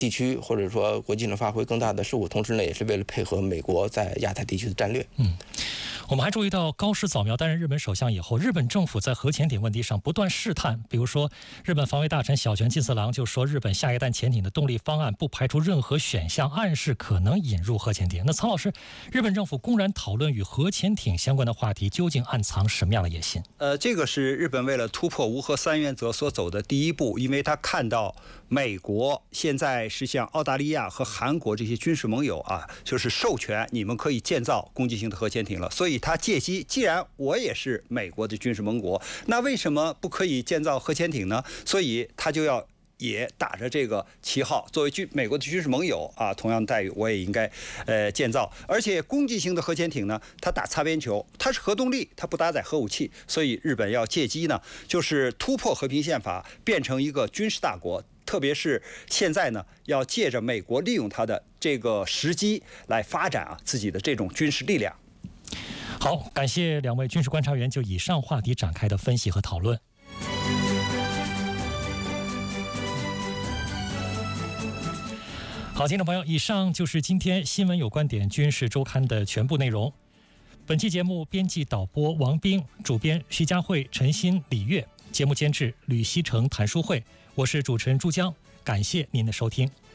地区或者说国际上发挥更大的事务，同时呢，也是为了配合美国在亚太地区的战略。 我们还注意到，高市早苗担任日本首相以后，日本政府在核潜艇问题上不断试探。比如说，日本防卫大臣小泉进次郎就说，日本下一代潜艇的动力方案不排除任何选项，暗示可能引入核潜艇。那曹老师，日本政府公然讨论与核潜艇相关的话题，究竟暗藏什么样的野心？ 这个是日本为了突破无核三原则所走的第一步，因为他看到美国现在是向澳大利亚和韩国这些军事盟友啊，就是授权你们可以建造攻击性的核潜艇了，所以他借机，既然我也是美国的军事盟国，那为什么不可以建造核潜艇呢？所以他就要也打着这个旗号，作为美国的军事盟友啊，同样待遇我也应该建造。而且攻击性的核潜艇呢，它打擦边球，它是核动力，它不搭载核武器，所以日本要借机呢，就是突破和平宪法，变成一个军事大国。特别是现在呢，要借着美国利用它的这个时机来发展自己的这种军事力量。 好，感谢两位军事观察员就以上话题展开的分析和讨论。好，听众朋友，以上就是今天新闻有观点军事周刊的全部内容。本期节目编辑导播王斌，主编徐佳慧、陈鑫、李月，节目监制吕希成、谭淑慧，我是主持人朱江，感谢您的收听。